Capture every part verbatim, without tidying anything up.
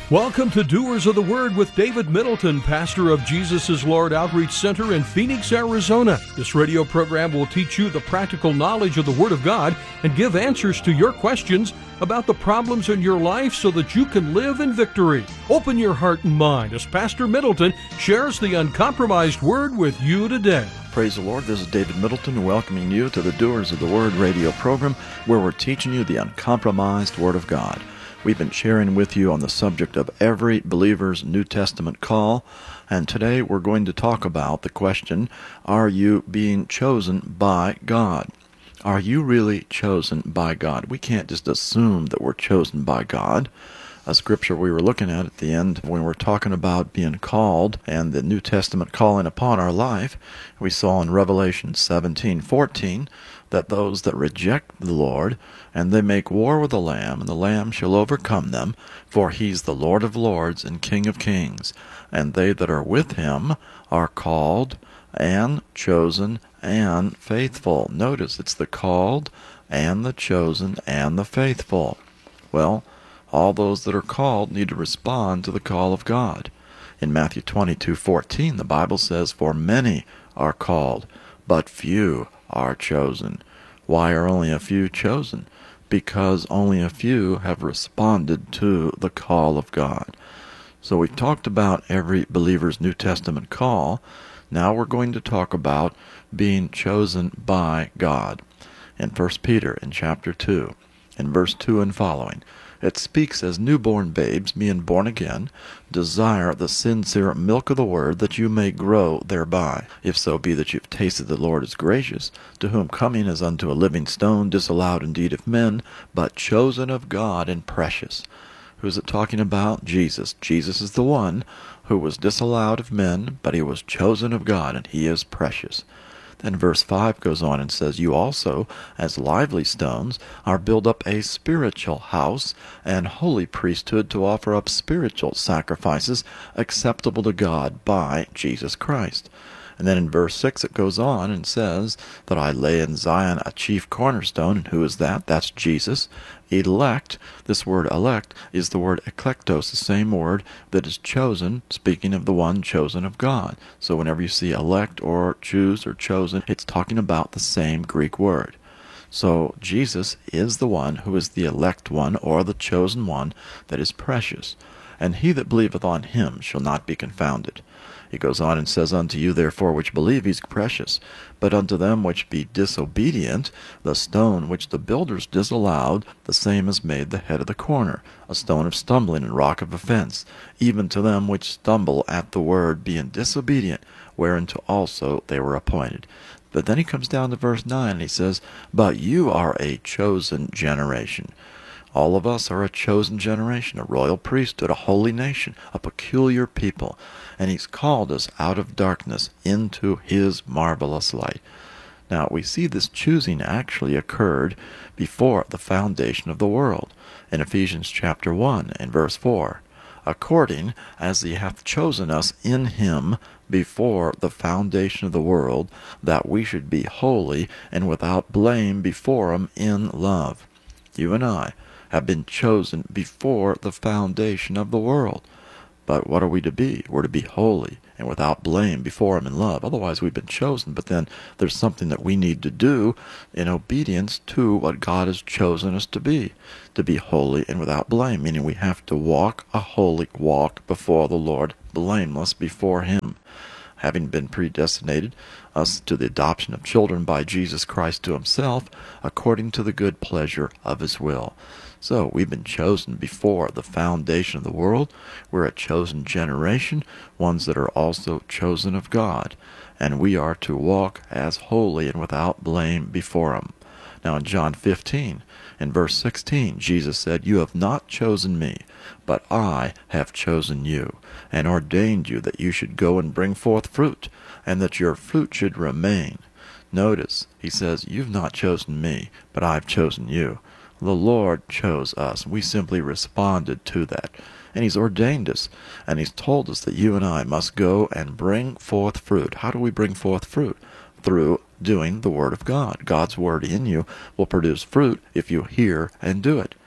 Welcome to Doers of the Word with David Middleton, pastor of Jesus is Lord Outreach Center in Phoenix, Arizona. This radio program will teach you the practical knowledge of the Word of God and give answers to your questions about the problems in your life so that you can live in victory. Open your heart and mind as Pastor Middleton shares the uncompromised Word with you today. Praise the Lord. This is David Middleton welcoming you to the Doers of the Word radio program, where we're teaching you the uncompromised Word of God. We've been sharing with you on the subject of every believer's New Testament call, and today we're going to talk about the question, are you being chosen by God? Are you really chosen by God? We can't just assume that we're chosen by God. A scripture we were looking at at the end when we're talking about being called and the New Testament calling upon our life, we saw in Revelation seventeen fourteen that those that reject the Lord, and they make war with the Lamb, and the Lamb shall overcome them, for he's the Lord of lords and King of kings, and they that are with him are called and chosen and faithful. Notice it's the called and the chosen and the faithful. Well, all those that are called need to respond to the call of God. In Matthew twenty-two fourteen, the Bible says, "For many are called, but few are chosen." Why are only a few chosen? Because only a few have responded to the call of God. So we've talked about every believer's New Testament call. Now we're going to talk about being chosen by God. In First Peter, in chapter two, in verse two and following, it speaks as newborn babes, being born again, desire the sincere milk of the word, that you may grow thereby. If so be that you've tasted the Lord is gracious, to whom coming as unto a living stone, disallowed indeed of men, but chosen of God and precious. Who is it talking about? Jesus. Jesus is the one who was disallowed of men, but he was chosen of God, and he is precious. Then verse five goes on and says, "You also, as lively stones, are built up a spiritual house and holy priesthood to offer up spiritual sacrifices acceptable to God by Jesus Christ." And then in verse six it goes on and says that I lay in Zion a chief cornerstone. And who is that? That's Jesus. Elect, this word elect is the word eklektos, the same word that is chosen, speaking of the one chosen of God. So whenever you see elect or choose or chosen, it's talking about the same Greek word. So Jesus is the one who is the elect one, or the chosen one, that is precious. And he that believeth on him shall not be confounded. He goes on and says, "Unto you therefore which believe he's precious, but unto them which be disobedient, the stone which the builders disallowed, the same is made the head of the corner, a stone of stumbling and rock of offense, even to them which stumble at the word, being disobedient, whereunto also they were appointed." But then he comes down to verse nine and he says, "But you are a chosen generation." All of us are a chosen generation, a royal priesthood, a holy nation, a peculiar people. And he's called us out of darkness into his marvelous light. Now, we see this choosing actually occurred before the foundation of the world. In Ephesians chapter one and verse four, "According as he hath chosen us in him before the foundation of the world, that we should be holy and without blame before him in love." You and I have been chosen before the foundation of the world. But what are we to be? We're to be holy and without blame before him in love. Otherwise we've been chosen, but then there's something that we need to do in obedience to what God has chosen us to be. To be holy and without blame, meaning we have to walk a holy walk before the Lord, blameless before him. Having been predestinated us to the adoption of children by Jesus Christ to himself, according to the good pleasure of his will. So we've been chosen before the foundation of the world. We're a chosen generation, ones that are also chosen of God. And we are to walk as holy and without blame before him. Now in John fifteen, in verse sixteen, Jesus said, "You have not chosen me, but I have chosen you, and ordained you that you should go and bring forth fruit, and that your fruit should remain." Notice, he says, you've not chosen me, but I've chosen you. The Lord chose us. We simply responded to that. And he's ordained us. And he's told us that you and I must go and bring forth fruit. How do we bring forth fruit? Through doing the Word of God. God's Word in you will produce fruit if you hear and do it.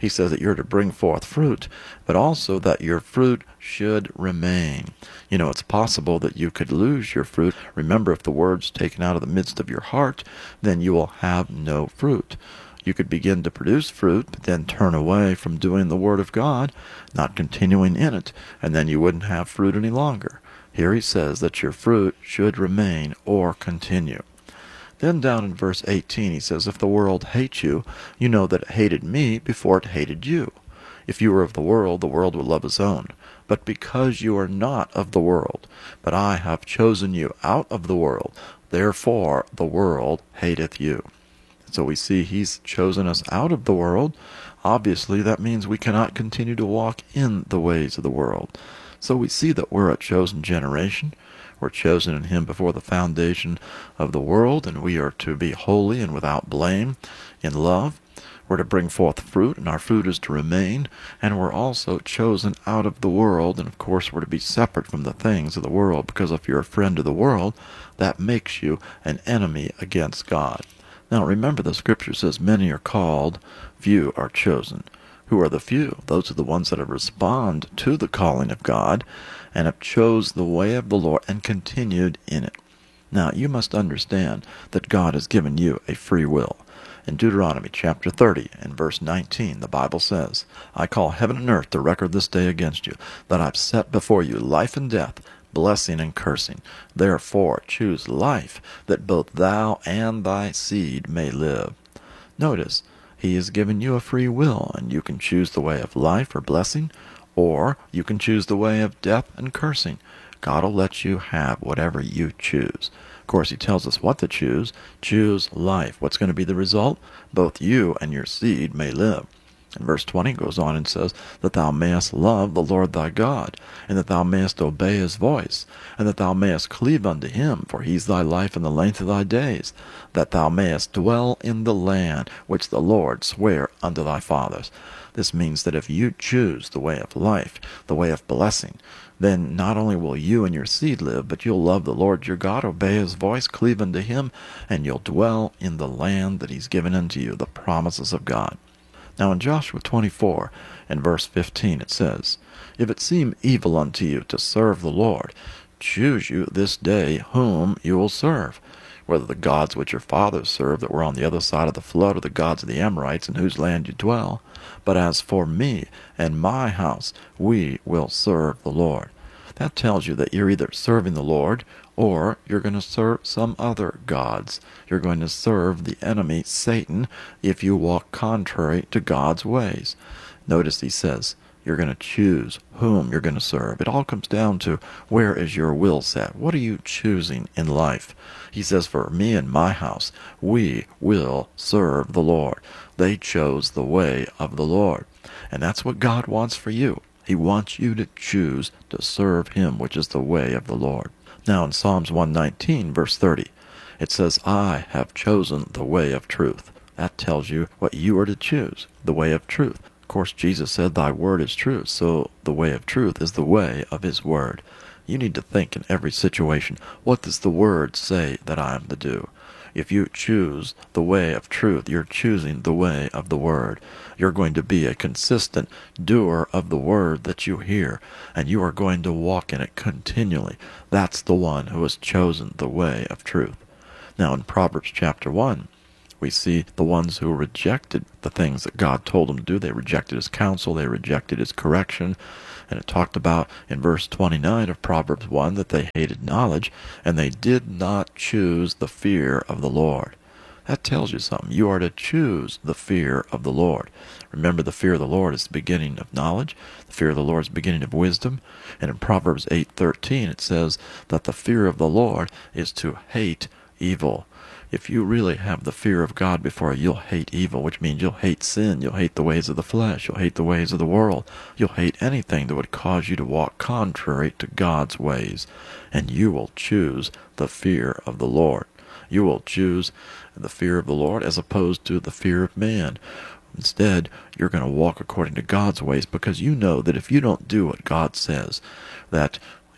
He says that you're to bring forth fruit, but also that your fruit should remain. You know, it's possible that you could lose your fruit. Remember, if the word's taken out of the midst of your heart, then you will have no fruit. You could begin to produce fruit, but then turn away from doing the Word of God, not continuing in it, and then you wouldn't have fruit any longer. Here he says that your fruit should remain or continue. Then down in verse eighteen he says, if the world hates you, you know that it hated me before it hated you. If you were of the world, the world would love its own. But because you are not of the world, but I have chosen you out of the world, therefore the world hateth you. So we see he's chosen us out of the world. Obviously, that means we cannot continue to walk in the ways of the world. So we see that we're a chosen generation. We're chosen in him before the foundation of the world, and we are to be holy and without blame in love. We're to bring forth fruit, and our fruit is to remain. And we're also chosen out of the world, and of course we're to be separate from the things of the world, because if you're a friend of the world, that makes you an enemy against God. Now remember, the scripture says many are called, few are chosen. Who are the few? Those are the ones that have responded to the calling of God and have chose the way of the Lord and continued in it. Now you must understand that God has given you a free will. In Deuteronomy chapter thirty and verse nineteen, the Bible says, I call heaven and earth to record this day against you, that I've set before you life and death, blessing and cursing. Therefore choose life, that both thou and thy seed may live. Notice, he has given you a free will, and you can choose the way of life or blessing, or you can choose the way of death and cursing. God will let you have whatever you choose. Of course, he tells us what to choose. Choose life. What's going to be the result? Both you and your seed may live. And verse twenty goes on and says, that thou mayest love the Lord thy God, and that thou mayest obey his voice, and that thou mayest cleave unto him, for he is thy life and the length of thy days, that thou mayest dwell in the land which the Lord sware unto thy fathers. This means that if you choose the way of life, the way of blessing, then not only will you and your seed live, but you'll love the Lord your God, obey his voice, cleave unto him, and you'll dwell in the land that he's given unto you, the promises of God. Now in Joshua twenty-four and verse fifteen it says, if it seem evil unto you to serve the Lord, choose you this day whom you will serve, whether the gods which your fathers served that were on the other side of the flood, or the gods of the Amorites in whose land you dwell. But as for me and my house, we will serve the Lord. That tells you that you're either serving the Lord, or you're going to serve some other gods. You're going to serve the enemy, Satan, if you walk contrary to God's ways. Notice he says, you're going to choose whom you're going to serve. It all comes down to, where is your will set? What are you choosing in life? He says, for me and my house, we will serve the Lord. They chose the way of the Lord. And that's what God wants for you. He wants you to choose to serve him, which is the way of the Lord. Now in Psalms one nineteen, verse thirty, it says, I have chosen the way of truth. That tells you what you are to choose, the way of truth. Of course, Jesus said, thy word is truth, so the way of truth is the way of his word. You need to think in every situation, what does the word say that I am to do? If you choose the way of truth, you're choosing the way of the word. You're going to be a consistent doer of the word that you hear, and you are going to walk in it continually. That's the one who has chosen the way of truth. Now in Proverbs chapter one, we see the ones who rejected the things that God told them to do. They rejected his counsel, they rejected his correction. And it talked about in verse twenty-nine of Proverbs one that they hated knowledge, and they did not choose the fear of the Lord. That tells you something. You are to choose the fear of the Lord. Remember, the fear of the Lord is the beginning of knowledge. The fear of the Lord is the beginning of wisdom. And in Proverbs eight thirteen it says that the fear of the Lord is to hate evil. If you really have the fear of God before you, you'll hate evil, which means you'll hate sin, you'll hate the ways of the flesh, you'll hate the ways of the world, you'll hate anything that would cause you to walk contrary to God's ways, and you will choose the fear of the Lord. You will choose the fear of the Lord as opposed to the fear of man. Instead, you're going to walk according to God's ways, because you know that if you don't do what God says, that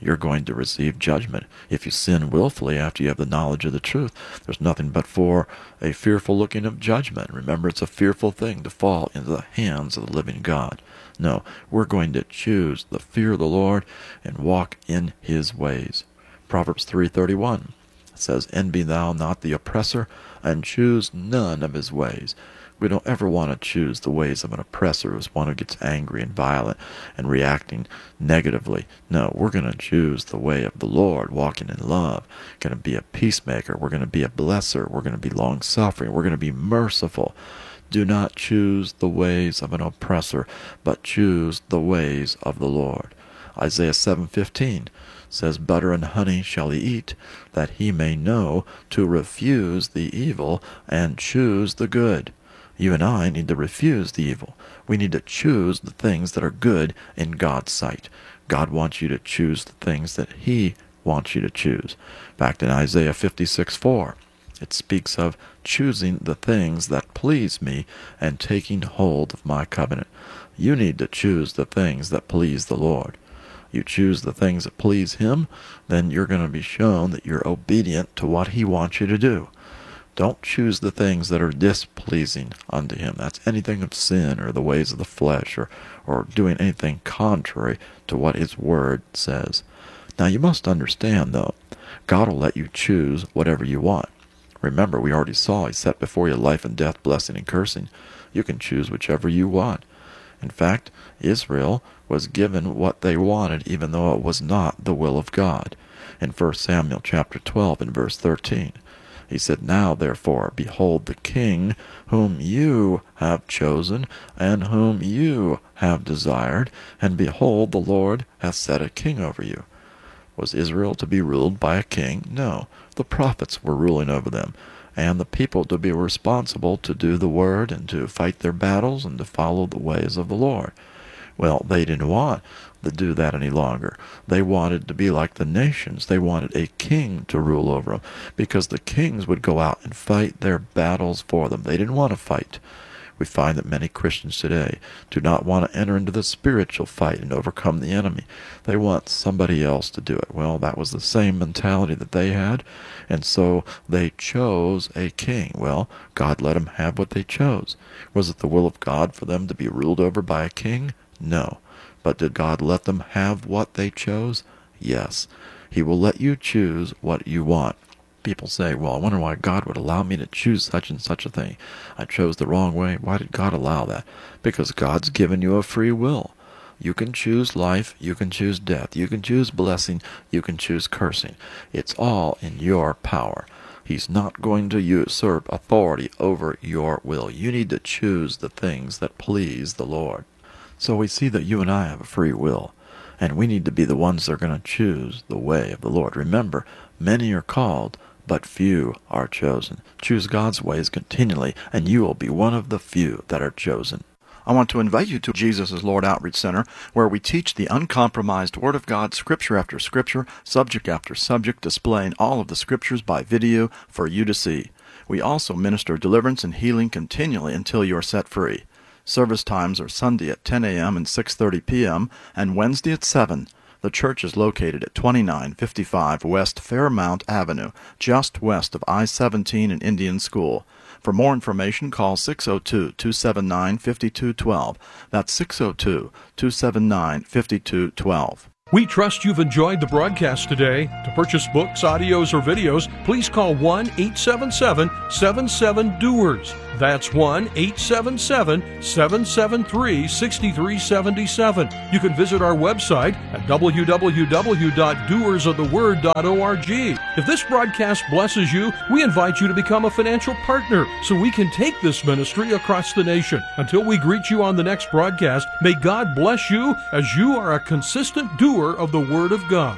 you're going to receive judgment. If you sin willfully after you have the knowledge of the truth, there's nothing but for a fearful looking of judgment. Remember, it's a fearful thing to fall into the hands of the living God. No, we're going to choose the fear of the Lord and walk in his ways. Proverbs three thirty-one says, "Envy thou not the oppressor, and choose none of his ways." We don't ever want to choose the ways of an oppressor who's one who gets angry and violent and reacting negatively. No, we're going to choose the way of the Lord, walking in love, going to be a peacemaker, we're going to be a blesser, we're going to be long-suffering, we're going to be merciful. Do not choose the ways of an oppressor, but choose the ways of the Lord. Isaiah seven fifteen says, "Butter and honey shall he eat, that he may know to refuse the evil and choose the good." You and I need to refuse the evil. We need to choose the things that are good in God's sight. God wants you to choose the things that he wants you to choose. Back in Isaiah fifty-six four, it speaks of choosing the things that please me and taking hold of my covenant. You need to choose the things that please the Lord. You choose the things that please him, then you're going to be shown that you're obedient to what he wants you to do. Don't choose the things that are displeasing unto him. That's anything of sin or the ways of the flesh or, or doing anything contrary to what his word says. Now you must understand, though, God will let you choose whatever you want. Remember, we already saw he set before you life and death, blessing and cursing. You can choose whichever you want. In fact, Israel was given what they wanted, even though it was not the will of God. In First Samuel chapter twelve and verse thirteen, he said, "Now therefore, behold the king whom you have chosen, and whom you have desired, and behold, the Lord hath set a king over you." Was Israel to be ruled by a king? No. The prophets were ruling over them, and the people to be responsible to do the word and to fight their battles and to follow the ways of the Lord. Well, they didn't want to do that any longer. They wanted to be like the nations. They wanted a king to rule over them, because the kings would go out and fight their battles for them. They didn't want to fight. We find that many Christians today do not want to enter into the spiritual fight and overcome the enemy. They want somebody else to do it. Well, that was the same mentality that they had, and so they chose a king. Well, God let them have what they chose. Was it the will of God for them to be ruled over by a king? No. But did God let them have what they chose? Yes. He will let you choose what you want. People say, "Well, I wonder why God would allow me to choose such and such a thing. I chose the wrong way. Why did God allow that?" Because God's given you a free will. You can choose life, you can choose death, you can choose blessing, you can choose cursing. It's all in your power. He's not going to usurp authority over your will. You need to choose the things that please the Lord. So we see that you and I have a free will, and we need to be the ones that are going to choose the way of the Lord. Remember, many are called, but few are chosen. Choose God's ways continually, and you will be one of the few that are chosen. I want to invite you to Jesus is Lord Outreach Center, where we teach the uncompromised Word of God, Scripture after Scripture, subject after subject, displaying all of the Scriptures by video for you to see. We also minister deliverance and healing continually until you are set free. Service times are Sunday at ten a.m. and six thirty p.m. and Wednesday at seven. The church is located at twenty-nine fifty-five West Fairmount Avenue, just west of I seventeen and Indian School. For more information, call six oh two, two seven nine, five two one two. That's six oh two, two seven nine, five two one two. We trust you've enjoyed the broadcast today. To purchase books, audios, or videos, please call one eight seven seven, seven seven, D O E R S. That's one eight seven seven, seven seven three, six three seven seven. You can visit our website at w w w dot doers of the word dot org. If this broadcast blesses you, we invite you to become a financial partner so we can take this ministry across the nation. Until we greet you on the next broadcast, may God bless you as you are a consistent doer of the Word of God.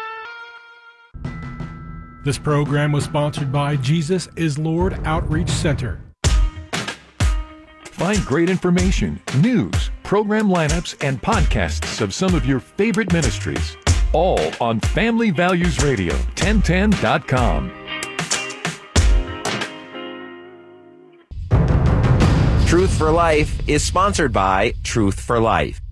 This program was sponsored by Jesus is Lord Outreach Center. Find great information, news, program lineups, and podcasts of some of your favorite ministries, all on Family Values Radio, ten ten dot com. Truth for Life is sponsored by Truth for Life.